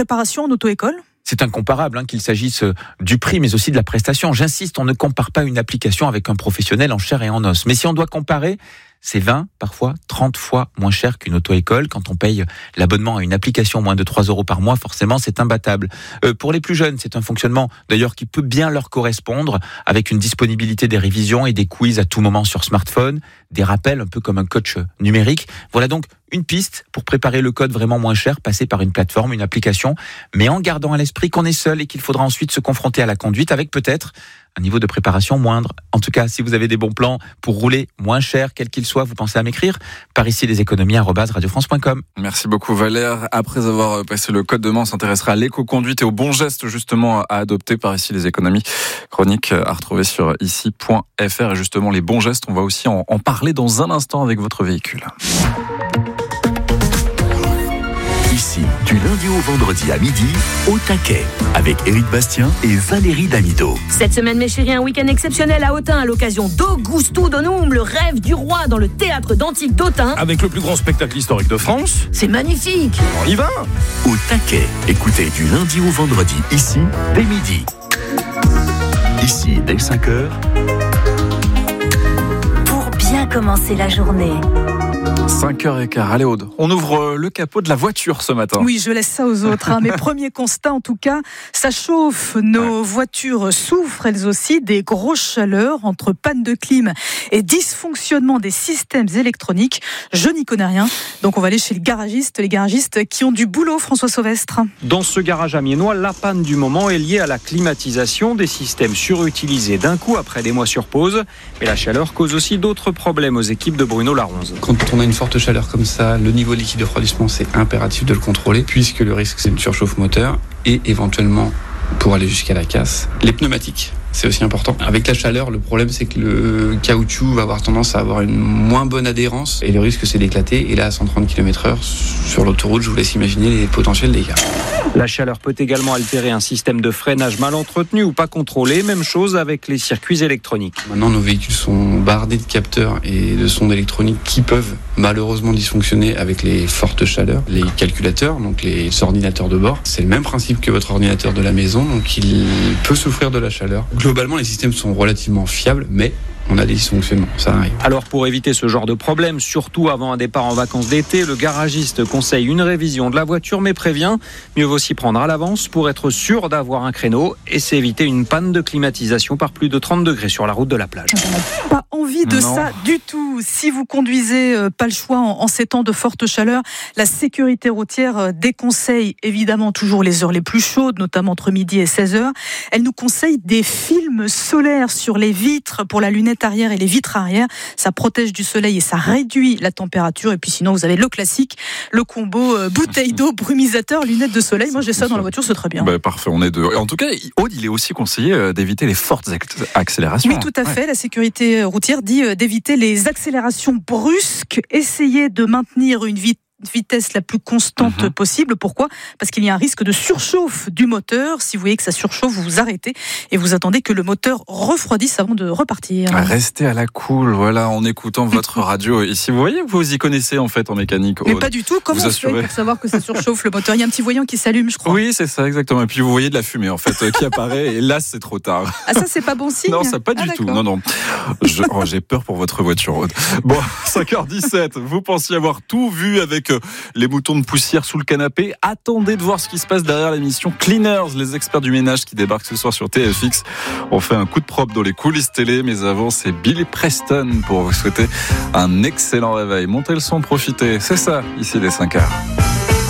préparation en auto-école ? C'est incomparable, qu'il s'agisse du prix mais aussi de la prestation. J'insiste, on ne compare pas une application avec un professionnel en chair et en os. Mais si on doit comparer, c'est 20, parfois 30 fois moins cher qu'une auto-école. Quand on paye l'abonnement à une application moins de 3 € par mois, forcément, c'est imbattable. Pour les plus jeunes, c'est un fonctionnement d'ailleurs qui peut bien leur correspondre, avec une disponibilité des révisions et des quiz à tout moment sur smartphone, des rappels un peu comme un coach numérique. Voilà donc une piste pour préparer le code vraiment moins cher, passer par une plateforme, une application, mais en gardant à l'esprit qu'on est seul et qu'il faudra ensuite se confronter à la conduite avec peut-être un niveau de préparation moindre. En tout cas, si vous avez des bons plans pour rouler moins cher, quel qu'il soit, vous pensez à m'écrire. Par ici, leséconomies@radiofrance.com. Merci beaucoup Valère. Après avoir passé le code demain, on s'intéressera à l'éco-conduite et aux bons gestes justement à adopter. Par ici les économies. Chronique à retrouver sur ici.fr. Et justement, les bons gestes, on va aussi en parler dans un instant avec votre véhicule. Ici, du lundi au vendredi à midi, au taquet, avec Éric Bastien et Valérie Damido. Cette semaine, mes chéris, un week-end exceptionnel à Autun à l'occasion d'Augusto Donum, le rêve du roi dans le théâtre d'Antique d'Autun. Avec le plus grand spectacle historique de France. C'est magnifique. On y va. Au taquet, écoutez du lundi au vendredi, ici, dès midi. Ici, dès 5h. Pour bien commencer la journée. 5h15. Allez Aude, on ouvre le capot de la voiture ce matin. Oui, je laisse ça aux autres. Mes premiers constats, en tout cas, ça chauffe. Nos voitures souffrent, elles aussi, des grosses chaleurs entre panne de clim et dysfonctionnement des systèmes électroniques. Je n'y connais rien. Donc, on va aller chez les garagistes qui ont du boulot, François Sauvestre. Dans ce garage amiénois, la panne du moment est liée à la climatisation, des systèmes surutilisés d'un coup après des mois sur pause. Mais la chaleur cause aussi d'autres problèmes aux équipes de Bruno Laronze. Quand on a une forte chaleur comme ça, le niveau liquide de refroidissement, c'est impératif de le contrôler, puisque le risque, c'est une surchauffe moteur et éventuellement, pour aller jusqu'à la casse, les pneumatiques. C'est aussi important. Avec la chaleur, le problème, c'est que le caoutchouc va avoir tendance à avoir une moins bonne adhérence et le risque, c'est d'éclater. Et là, à 130 km/h, sur l'autoroute, je vous laisse imaginer les potentiels dégâts. La chaleur peut également altérer un système de freinage mal entretenu ou pas contrôlé. Même chose avec les circuits électroniques. Maintenant, nos véhicules sont bardés de capteurs et de sondes électroniques qui peuvent malheureusement dysfonctionner avec les fortes chaleurs. Les calculateurs, donc les ordinateurs de bord, c'est le même principe que votre ordinateur de la maison, donc il peut souffrir de la chaleur. Globalement, les systèmes sont relativement fiables, mais on a des dysfonctionnements, ça arrive. Alors pour éviter ce genre de problème, surtout avant un départ en vacances d'été, le garagiste conseille une révision de la voiture mais prévient, mieux vaut s'y prendre à l'avance pour être sûr d'avoir un créneau et c'est éviter une panne de climatisation par plus de 30 degrés sur la route de la plage. Pas envie de ça du tout. Si vous conduisez, pas le choix en ces temps de forte chaleur, la sécurité routière déconseille évidemment toujours les heures les plus chaudes, notamment entre midi et 16h. Elle nous conseille des films solaires sur les vitres pour la lunette arrière et les vitres arrière. Ça protège du soleil et ça réduit la température. Et puis sinon, vous avez le classique, le combo bouteille d'eau, brumisateur, lunettes de soleil. Moi, j'ai ça dans la voiture, c'est très bien. Parfait, on est deux. En tout cas, Aude, il est aussi conseillé d'éviter les fortes accélérations. Oui, tout à fait. La sécurité routière dit d'éviter les accélérations brusques. Essayez de maintenir une vitesse la plus constante possible. Pourquoi ? Parce qu'il y a un risque de surchauffe du moteur. Si vous voyez que ça surchauffe, vous vous arrêtez et vous attendez que le moteur refroidisse avant de repartir. Restez à la cool, voilà, en écoutant votre radio. Et si vous voyez, vous y connaissez en fait en mécanique. Mais pas du tout. Comment on fait pour savoir que ça surchauffe le moteur ? Il y a un petit voyant qui s'allume, je crois. Oui, c'est ça, exactement. Et puis vous voyez de la fumée en fait qui apparaît et là c'est trop tard. Ah ça, c'est pas bon signe ? Non, ça pas du tout. Non. J'ai peur pour votre voiture, Aude. Bon, 5h17, vous pensiez avoir tout vu avec les moutons de poussière sous le canapé. Attendez de voir ce qui se passe derrière l'émission Cleaners, les experts du ménage qui débarquent ce soir sur TFX. On fait un coup de propre dans les coulisses télé, mais avant c'est Billy Preston pour vous souhaiter un excellent réveil. Montez le son, profitez. C'est ça, ici les 5h.